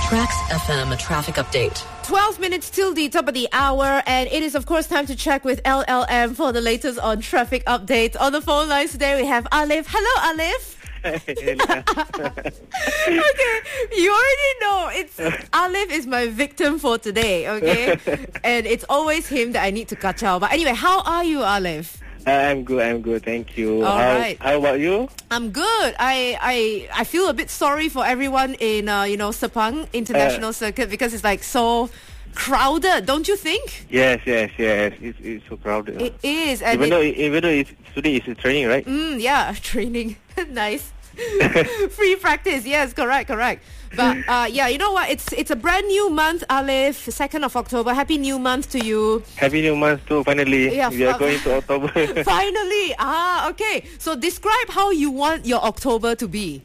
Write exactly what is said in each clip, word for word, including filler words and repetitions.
Trax F M traffic update. twelve minutes till the top of the hour, and it is of course time to check with L L M for the latest on traffic updates. On the phone lines today we have Alif. Hello, Alif. Okay, you already know it's Alif is my victim for today, okay? And it's always him that I need to kachao. But anyway, how are you, Alif? Uh, I'm good, I'm good, thank you. All how, right. How about you? I'm good. I I, I feel a bit sorry for everyone in, uh, you know, Sepang International uh, Circuit because it's like so crowded, don't you think? Yes, yes, yes. It's, it's so crowded. It is. And even it, though even though it's, today is training, right? Mm, yeah, training. Nice. Free practice. Yes, correct, correct. But uh, yeah, you know what? It's it's a brand new month, Alif. second of October. Happy new month to you. Happy new month too. Finally, yeah, we are uh, going to October. Finally. Ah, okay. So describe how you want your October to be.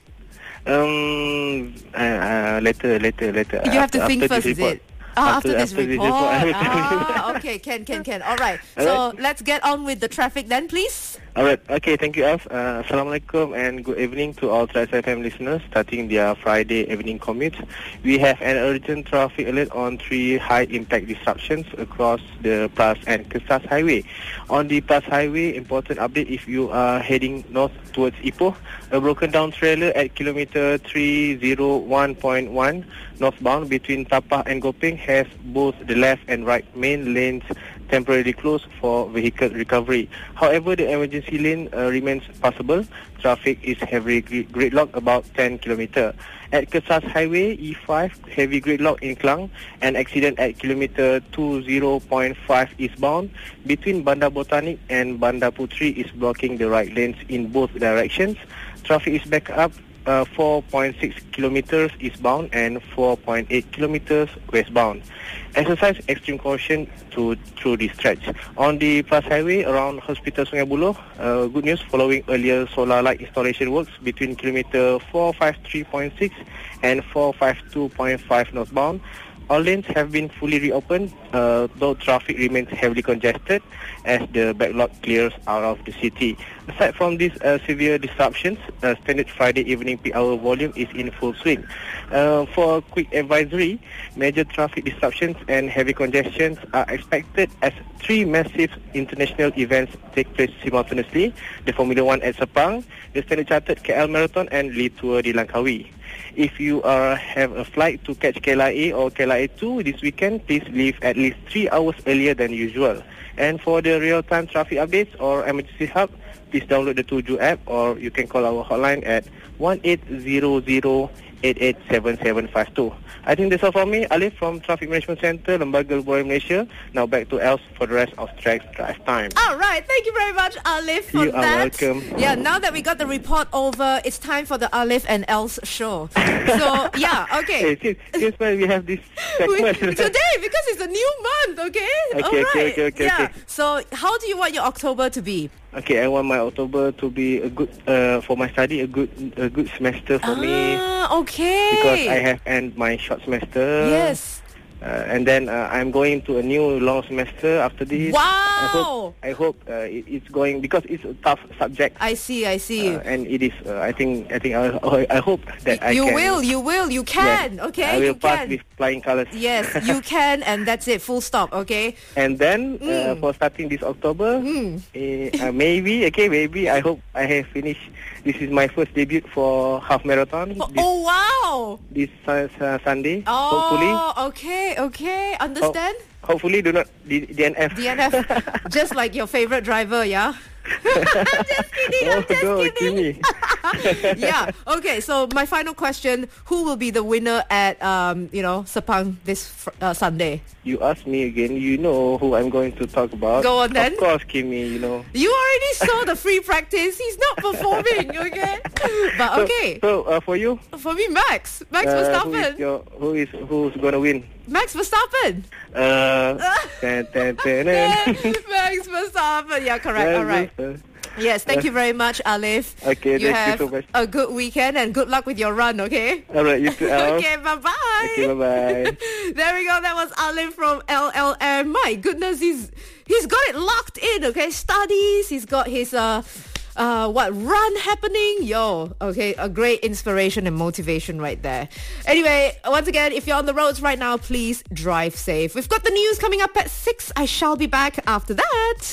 Um, uh, uh, later, later, later. You have to after, think after first, is report. it? Ah, after, after, this after report. This report I will ah, okay, can, can, can. All right. All so right. let's get on with the traffic then, please. Alright, okay, thank you, Alf. Uh, Assalamualaikum and good evening to all Trax F M listeners starting their Friday evening commute. We have an urgent traffic alert on three high-impact disruptions across the Pras and Kesas Highway. On the Pras Highway, important update if you are heading north towards Ipoh, a broken-down trailer at kilometer three oh one point one northbound between Tapah and Gopeng has both the left and right main lanes temporarily closed for vehicle recovery. However, the emergency lane uh, remains passable. Traffic is heavy gridlock about ten kilometers. At Kesas Highway E five, heavy gridlock in Klang. An accident at kilometer twenty point five eastbound between Bandar Botanik and Bandar Putri is blocking the right lanes in both directions. Traffic is back up uh, four point six kilometers eastbound and four point eight kilometers westbound. Exercise extreme caution to through this stretch. On the Pras Highway around Hospital Sungai Buloh, uh, good news following earlier solar light installation works between kilometer four fifty-three point six and four fifty-two point five northbound. All lanes have been fully reopened, uh, though traffic remains heavily congested as the backlog clears out of the city. Aside from these uh, severe disruptions, uh, standard Friday evening peak hour volume is in full swing. Uh, for a quick advisory, major traffic disruptions and heavy congestions are expected as three massive international events take place simultaneously: the Formula One at Sepang, the Standard Chartered K L Marathon, and Lee Tour di Langkawi. If you are have a flight to catch K L I A or K L I A two this weekend, please leave at least three hours earlier than usual. And for the real-time traffic updates or emergency help, please download the Tuju app or you can call our hotline at one eight hundred eight eight seven seven five two. I think that's all from me. Alif from Traffic Management Center, Lembaga Luaran Malaysia. Now back to Els for the rest of Trax Drive Time. All right. Thank you very much, Alif, for you that. You are welcome. Yeah, now that we got the report over, it's time for the Alif and Els show. So, yeah, okay. Hey, since, since when we have this segment? We, today, because it's a new month, okay? Okay, All right. okay, okay, okay, yeah. okay. So, how do you want your October to be? Okay, I want my October to be a good, uh, for my study, a good a good semester for ah, me. Okay. Because I have end my short semester. Yes. Uh, and then uh, I'm going to a new long semester after this. Wow! I hope, I hope uh, it, it's going, because it's a tough subject. I see, I see. Uh, and it is, uh, I think, I think, I, I hope that y- I you can. You will, you will, you can, yes, okay? I will you pass can. with flying colors. Yes, you can, and that's it, full stop, okay? And then, mm. uh, for starting this October, mm. uh, maybe, okay, maybe, I hope I have finished. This is my first debut for half marathon. Oh, this, oh wow! This uh, Sunday, oh, hopefully. Oh, okay, okay, understand? Ho- hopefully do not D- DNF. D N F, just like your favorite driver, yeah? I'm just kidding, I'm just oh, no, kidding. Yeah, okay, so my final question, who will be the winner at, um, you know, Sepang this fr- uh, Sunday? You ask me again, you know who I'm going to talk about. Go on then. Of course, Kimi, you know. You already saw the free practice. He's not performing, okay? But okay. So, so uh, for you? For me, Max. Max uh, Verstappen. Who is, your, who is who's going to win? Max Verstappen. Uh, ten, ten, ten, ten. Max Verstappen. Yeah, correct. All right. Yes, thank you very much, Alif. Okay, you thank have you so much. a good weekend and good luck with your run, okay? All right, you too, Al. Okay, bye-bye. Okay, bye-bye. There we go. That was Alif from L L M. My goodness, he's he's got it locked in, okay? Studies, he's got his... uh. uh, what, run happening? Yo, okay, a great inspiration and motivation right there. Anyway, once again, if you're on the roads right now, please drive safe. We've got the news coming up at six. I shall be back after that.